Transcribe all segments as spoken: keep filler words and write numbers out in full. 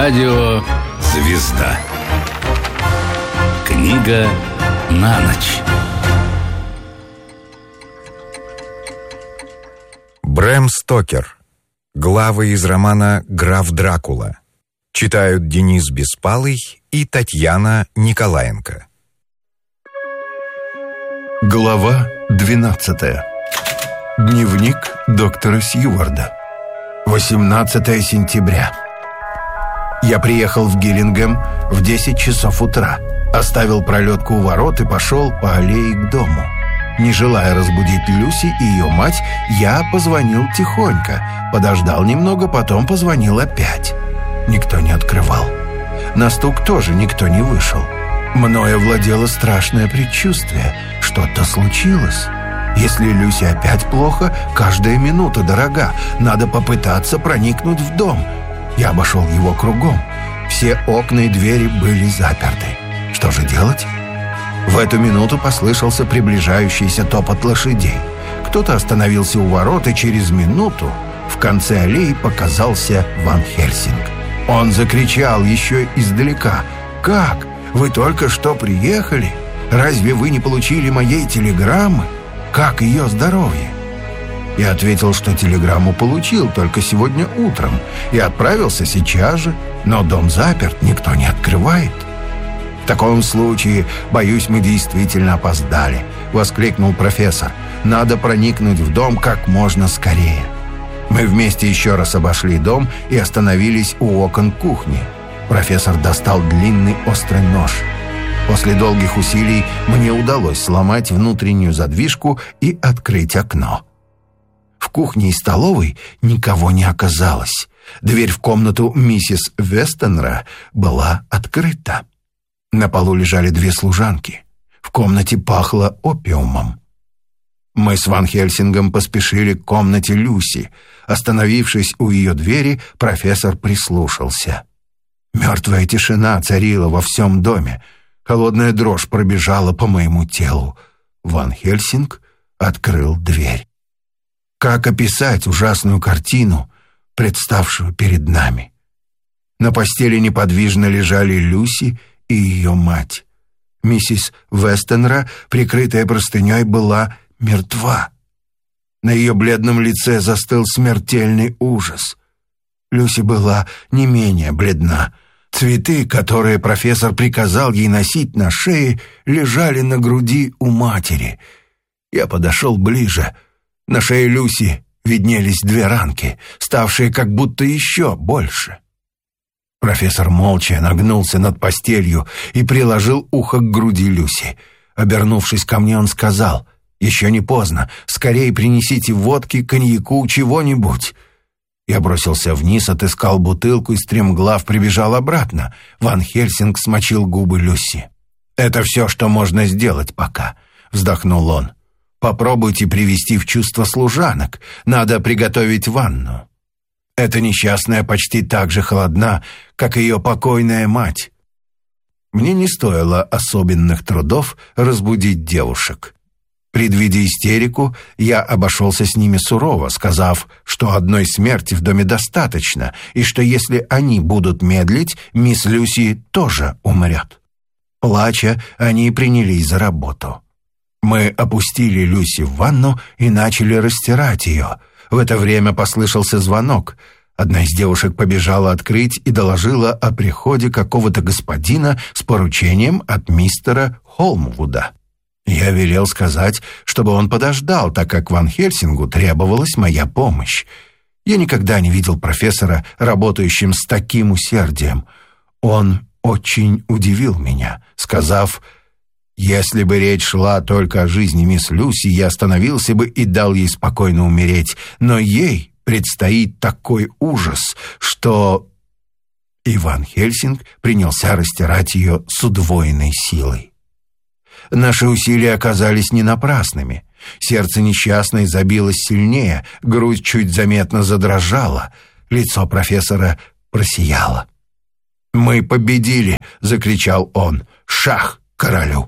Радио «Звезда». Книга на ночь. Брэм Стокер. Главы из романа «Граф Дракула». Читают Денис Беспалый и Татьяна Николаенко. Глава двенадцатая. Дневник доктора Сьюарда. восемнадцатое сентября. Я приехал в Гиллингем в десять часов утра, оставил пролетку у ворот и пошел по аллее к дому. Не желая разбудить Люси и ее мать, я позвонил тихонько, подождал немного, потом позвонил опять. Никто не открывал. На стук тоже никто не вышел. Мною овладело страшное предчувствие. Что-то случилось. Если Люси опять плохо, каждая минута дорога. Надо попытаться проникнуть в дом. Я обошел его кругом. Все окна и двери были заперты. Что же делать? В эту минуту послышался приближающийся топот лошадей. Кто-то остановился у ворот, и через минуту в конце аллеи показался Ван Хельсинг. Он закричал еще издалека: «Как? Вы только что приехали? Разве вы не получили моей телеграммы? Как ее здоровье?» Я ответил, что телеграмму получил только сегодня утром и отправился сейчас же, но дом заперт, никто не открывает. «В таком случае, боюсь, мы действительно опоздали», — воскликнул профессор. «Надо проникнуть в дом как можно скорее». Мы вместе еще раз обошли дом и остановились у окон кухни. Профессор достал длинный острый нож. После долгих усилий мне удалось сломать внутреннюю задвижку и открыть окно. В кухне и столовой никого не оказалось. Дверь в комнату миссис Вестенра была открыта. На полу лежали две служанки. В комнате пахло опиумом. Мы с Ван Хельсингом поспешили к комнате Люси. Остановившись у ее двери, профессор прислушался. Мертвая тишина царила во всем доме. Холодная дрожь пробежала по моему телу. Ван Хельсинг открыл дверь. Как описать ужасную картину, представшую перед нами? На постели неподвижно лежали Люси и ее мать. Миссис Вестенра, прикрытая простыней, была мертва. На ее бледном лице застыл смертельный ужас. Люси была не менее бледна. Цветы, которые профессор приказал ей носить на шее, лежали на груди у матери. Я подошел ближе. На шее Люси виднелись две ранки, ставшие как будто еще больше. Профессор молча нагнулся над постелью и приложил ухо к груди Люси. Обернувшись ко мне, он сказал: «Еще не поздно, скорее принесите водки, коньяку, чего-нибудь». Я бросился вниз, отыскал бутылку и стремглав прибежал обратно. Ван Хельсинг смочил губы Люси. «Это все, что можно сделать пока», — вздохнул он. «Попробуйте привести в чувство служанок. Надо приготовить ванну. Эта несчастная почти так же холодна, как ее покойная мать». Мне не стоило особенных трудов разбудить девушек. Предвидя истерику, я обошелся с ними сурово, сказав, что одной смерти в доме достаточно, и что если они будут медлить, мисс Люси тоже умрет. Плача, они принялись за работу. Мы опустили Люси в ванну и начали растирать ее. В это время послышался звонок. Одна из девушек побежала открыть и доложила о приходе какого-то господина с поручением от мистера Холмвуда. Я велел сказать, чтобы он подождал, так как Ван Хельсингу требовалась моя помощь. Я никогда не видел профессора, работающим с таким усердием. Он очень удивил меня, сказав: «Если бы речь шла только о жизни мисс Люси, я остановился бы и дал ей спокойно умереть, но ей предстоит такой ужас, что...» Иван Хельсинг принялся растирать ее с удвоенной силой. Наши усилия оказались не напрасными. Сердце несчастной забилось сильнее, грудь чуть заметно задрожала, лицо профессора просияло. «Мы победили!» — закричал он. «Шах королю!»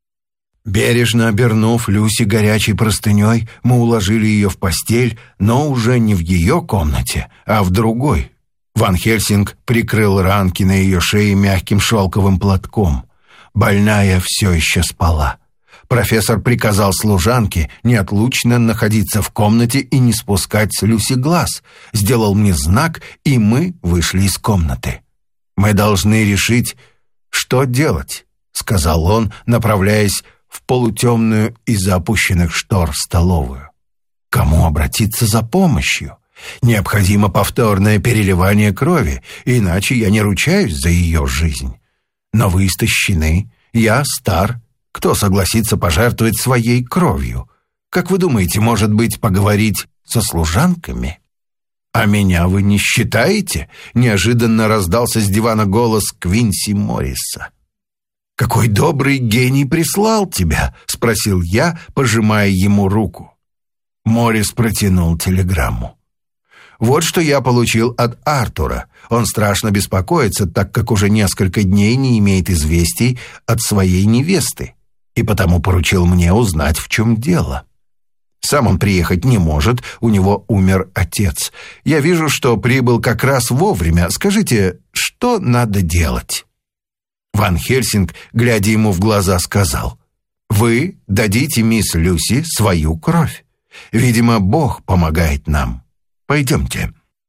Бережно обернув Люси горячей простыней, мы уложили ее в постель, но уже не в ее комнате, а в другой, Ван Хельсинг прикрыл ранки на ее шее мягким шелковым платком. Больная все еще спала. Профессор приказал служанке неотлучно находиться в комнате и не спускать с Люси глаз. Сделал мне знак, и мы вышли из комнаты. «Мы должны решить, что делать», — сказал он, направляясь в полутемную из-за опущенных штор столовую. «Кому обратиться за помощью? Необходимо повторное переливание крови, иначе я не ручаюсь за ее жизнь. Но вы истощены, я стар. Кто согласится пожертвовать своей кровью? Как вы думаете, может быть, поговорить со служанками?» «А меня вы не считаете?» — неожиданно раздался с дивана голос Квинси Морриса. «Какой добрый гений прислал тебя?» — спросил я, пожимая ему руку. Моррис протянул телеграмму. «Вот что я получил от Артура. Он страшно беспокоится, так как уже несколько дней не имеет известий от своей невесты, и потому поручил мне узнать, в чем дело. Сам он приехать не может, у него умер отец. Я вижу, что прибыл как раз вовремя. Скажите, что надо делать?» Ван Хельсинг, глядя ему в глаза, сказал: «Вы дадите мисс Люси свою кровь. Видимо, Бог помогает нам. Пойдемте».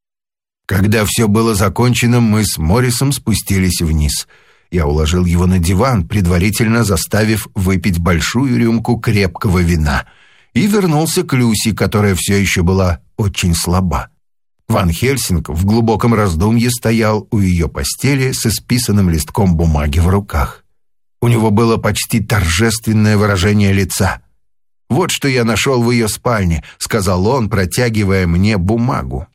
Когда все было закончено, мы с Моррисом спустились вниз. Я уложил его на диван, предварительно заставив выпить большую рюмку крепкого вина, и вернулся к Люси, которая все еще была очень слаба. Ван Хельсинг в глубоком раздумье стоял у ее постели с исписанным листком бумаги в руках. У него было почти торжественное выражение лица. «Вот что я нашел в ее спальне», — сказал он, протягивая мне бумагу.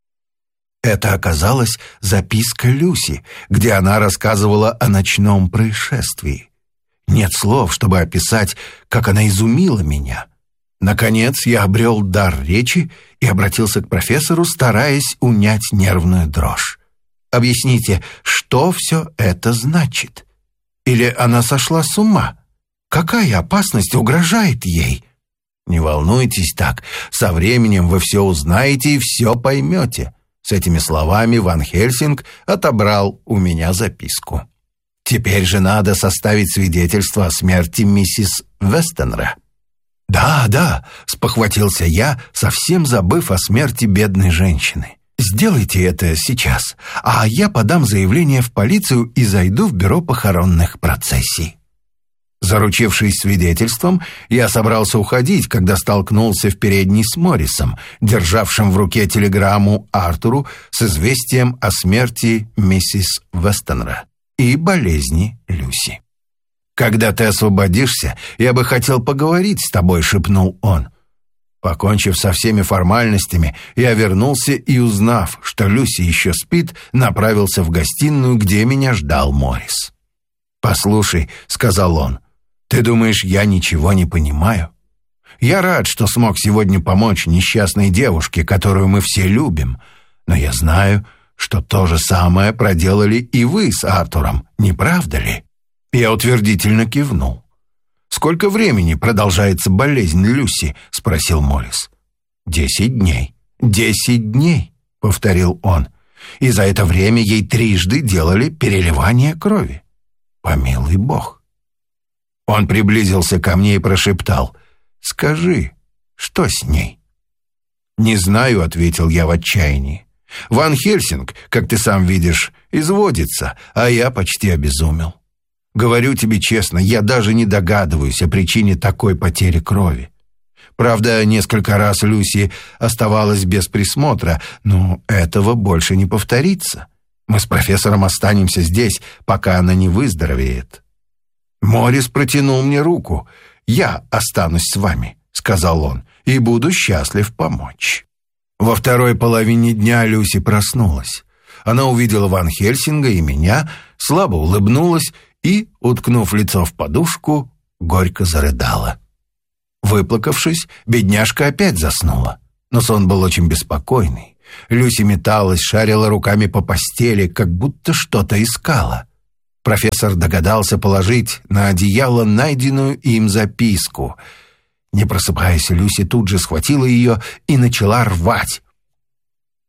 Это оказалась записка Люси, где она рассказывала о ночном происшествии. Нет слов, чтобы описать, как она изумила меня. Наконец я обрел дар речи и обратился к профессору, стараясь унять нервную дрожь. «Объясните, что все это значит? Или она сошла с ума? Какая опасность угрожает ей?» «Не волнуйтесь так, со временем вы все узнаете и все поймете». С этими словами Ван Хельсинг отобрал у меня записку. «Теперь же надо составить свидетельство о смерти миссис Вестенра». «Да, да», — спохватился я, совсем забыв о смерти бедной женщины. «Сделайте это сейчас, а я подам заявление в полицию и зайду в бюро похоронных процессий». Заручившись свидетельством, я собрался уходить, когда столкнулся в передней с Моррисом, державшим в руке телеграмму Артуру с известием о смерти миссис Вестенра и болезни Люси. «Когда ты освободишься, я бы хотел поговорить с тобой», — шепнул он. Покончив со всеми формальностями, я вернулся и, узнав, что Люси еще спит, направился в гостиную, где меня ждал Моррис. «Послушай», — сказал он, — «ты думаешь, я ничего не понимаю? Я рад, что смог сегодня помочь несчастной девушке, которую мы все любим, но я знаю, что то же самое проделали и вы с Артуром, не правда ли?» Я утвердительно кивнул. «Сколько времени продолжается болезнь Люси?» — спросил Моррис. «Десять дней». «Десять дней», — повторил он. «И за это время ей трижды делали переливание крови. Помилуй Бог». Он приблизился ко мне и прошептал: «Скажи, что с ней?» «Не знаю», — ответил я в отчаянии. «Ван Хельсинг, как ты сам видишь, изводится, а я почти обезумел. Говорю тебе честно, я даже не догадываюсь о причине такой потери крови. Правда, несколько раз Люси оставалась без присмотра, но этого больше не повторится. Мы с профессором останемся здесь, пока она не выздоровеет». Моррис протянул мне руку. «Я останусь с вами», — сказал он, — «и буду счастлив помочь». Во второй половине дня Люси проснулась. Она увидела Ван Хельсинга и меня, слабо улыбнулась и, уткнув лицо в подушку, горько зарыдала. Выплакавшись, бедняжка опять заснула, но сон был очень беспокойный. Люси металась, шарила руками по постели, как будто что-то искала. Профессор догадался положить на одеяло найденную им записку. Не просыпаясь, Люси тут же схватила ее и начала рвать.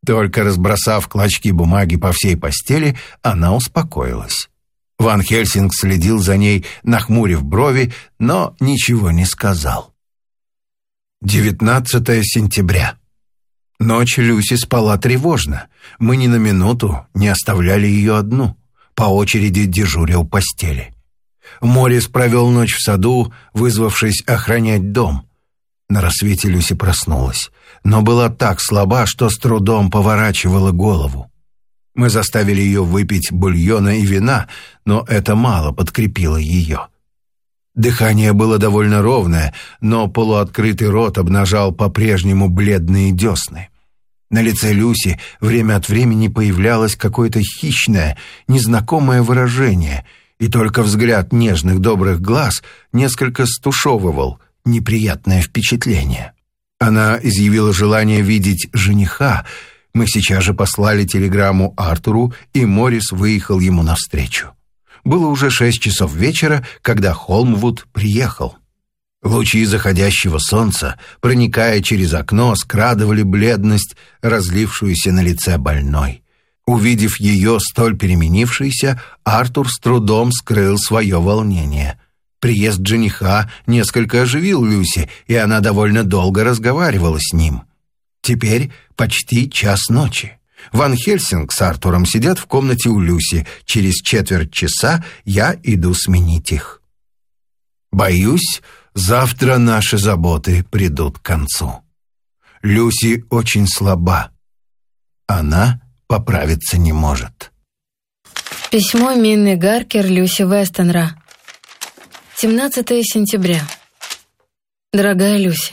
Только разбросав клочки бумаги по всей постели, она успокоилась. Ван Хельсинг следил за ней, нахмурив брови, но ничего не сказал. девятнадцатое сентября. Ночь Люси спала тревожно. Мы ни на минуту не оставляли ее одну, по очереди дежуря у постели. Моррис провел ночь в саду, вызвавшись охранять дом. На рассвете Люси проснулась, но была так слаба, что с трудом поворачивала голову. Мы заставили ее выпить бульона и вина, но это мало подкрепило ее. Дыхание было довольно ровное, но полуоткрытый рот обнажал по-прежнему бледные десны. На лице Люси время от времени появлялось какое-то хищное, незнакомое выражение, и только взгляд нежных добрых глаз несколько стушевывал неприятное впечатление. Она изъявила желание видеть жениха. Мы сейчас же послали телеграмму Артуру, и Моррис выехал ему навстречу. Было уже шесть часов вечера, когда Холмвуд приехал. Лучи заходящего солнца, проникая через окно, скрадывали бледность, разлившуюся на лице больной. Увидев ее столь переменившейся, Артур с трудом скрыл свое волнение. Приезд жениха несколько оживил Люси, и она довольно долго разговаривала с ним. Теперь почти час ночи. Ван Хельсинг с Артуром сидят в комнате у Люси. Через четверть часа я иду сменить их. Боюсь, завтра наши заботы придут к концу. Люси очень слаба. Она поправиться не может. Письмо Минны Гаркер Люси Вестенра. семнадцатое сентября. Дорогая Люси,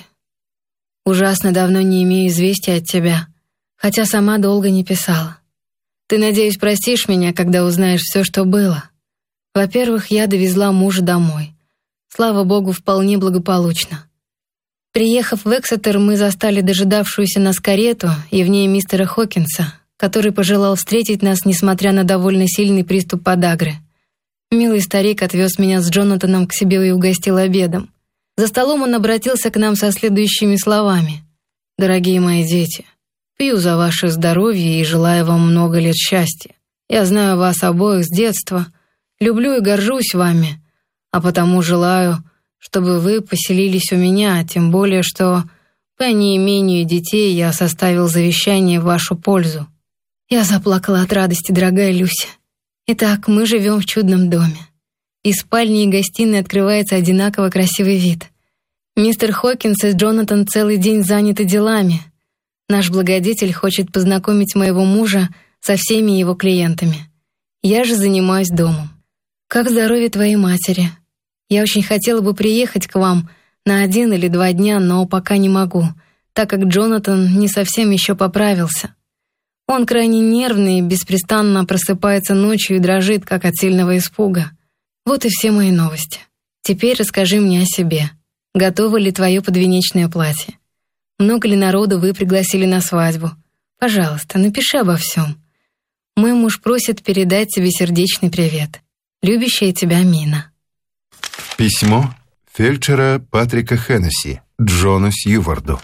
ужасно давно не имею известия от тебя, хотя сама долго не писала. Ты, надеюсь, простишь меня, когда узнаешь все, что было. Во-первых, я довезла мужа домой. Слава богу, вполне благополучно. Приехав в Эксетер, мы застали дожидавшуюся нас карету и в ней мистера Хокинса, который пожелал встретить нас, несмотря на довольно сильный приступ подагры. Милый старик отвез меня с Джонатаном к себе и угостил обедом. За столом он обратился к нам со следующими словами. «Дорогие мои дети, пью за ваше здоровье и желаю вам много лет счастья. Я знаю вас обоих с детства, люблю и горжусь вами, а потому желаю, чтобы вы поселились у меня, тем более, что по неимению детей я составил завещание в вашу пользу». Я заплакала от радости, дорогая Люся. Итак, мы живем в чудном доме. Из спальни и гостиной открывается одинаково красивый вид. Мистер Хокинс и Джонатан целый день заняты делами. Наш благодетель хочет познакомить моего мужа со всеми его клиентами. Я же занимаюсь домом. Как здоровье твоей матери? Я очень хотела бы приехать к вам на один или два дня, но пока не могу, так как Джонатан не совсем еще поправился. Он крайне нервный, беспрестанно просыпается ночью и дрожит, как от сильного испуга. Вот и все мои новости. Теперь расскажи мне о себе. Готово ли твое подвенечное платье? Много ли народу вы пригласили на свадьбу? Пожалуйста, напиши обо всем. Мой муж просит передать тебе сердечный привет. Любящая тебя Мина. Письмо фельдшера Патрика Хеннесси Джону Сьюварду.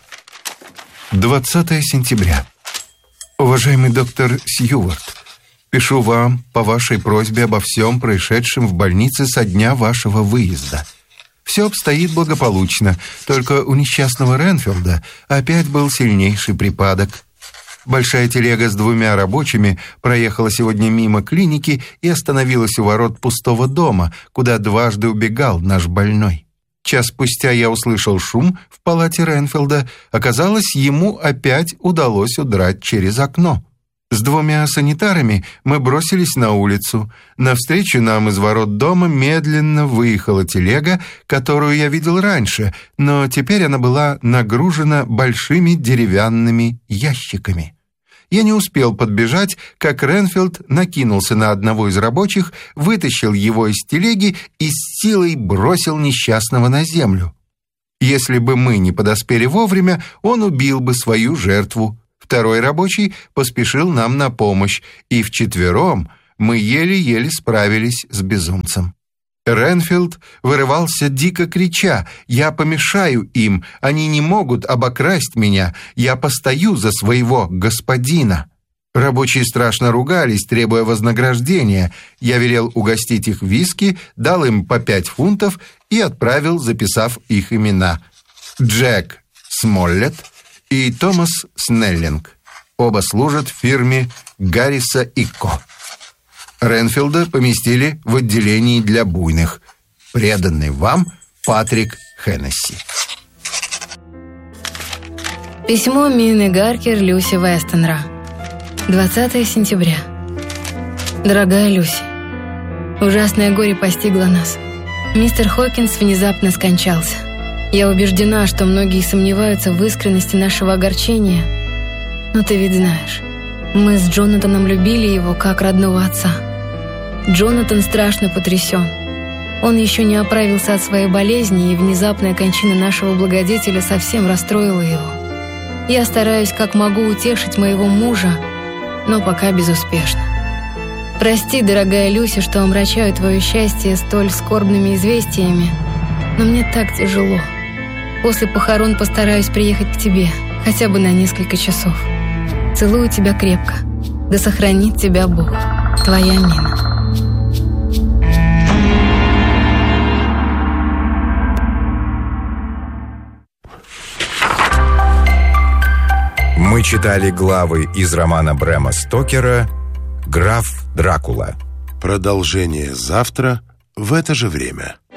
двадцатое сентября. Уважаемый доктор Сьювард, пишу вам по вашей просьбе обо всем происшедшем в больнице со дня вашего выезда. Все обстоит благополучно, только у несчастного Ренфилда опять был сильнейший припадок. Большая телега с двумя рабочими проехала сегодня мимо клиники и остановилась у ворот пустого дома, куда дважды убегал наш больной. Час спустя я услышал шум в палате Ренфилда. Оказалось, ему опять удалось удрать через окно. С двумя санитарами мы бросились на улицу. Навстречу нам из ворот дома медленно выехала телега, которую я видел раньше, но теперь она была нагружена большими деревянными ящиками. Я не успел подбежать, как Ренфилд накинулся на одного из рабочих, вытащил его из телеги и с силой бросил несчастного на землю. Если бы мы не подоспели вовремя, он убил бы свою жертву. Второй рабочий поспешил нам на помощь, и вчетвером мы еле-еле справились с безумцем. Ренфилд вырывался, дико крича: «Я помешаю им! Они не могут обокрасть меня! Я постою за своего господина!» Рабочие страшно ругались, требуя вознаграждения. Я велел угостить их виски, дал им по пять фунтов и отправил, записав их имена: Джек Смоллет и Томас Снеллинг. Оба служат в фирме Гарриса и Ко. Ренфилда поместили в отделении для буйных. Преданный вам Патрик Хеннесси. Письмо Мины Гаркер Люси Вестенра. двадцатое сентября. Дорогая Люси, ужасное горе постигло нас. Мистер Хокинс внезапно скончался. Я убеждена, что многие сомневаются в искренности нашего огорчения. Но ты ведь знаешь, мы с Джонатаном любили его как родного отца. Джонатан страшно потрясен. Он еще не оправился от своей болезни, и внезапная кончина нашего благодетеля совсем расстроила его. Я стараюсь как могу утешить моего мужа, но пока безуспешно. Прости, дорогая Люся, что омрачаю твое счастье столь скорбными известиями, но мне так тяжело. После похорон постараюсь приехать к тебе, хотя бы на несколько часов. Целую тебя крепко. Да сохранит тебя Бог. Твоя Мина. Мы читали главы из романа Брэма Стокера «Граф Дракула». Продолжение завтра в это же время.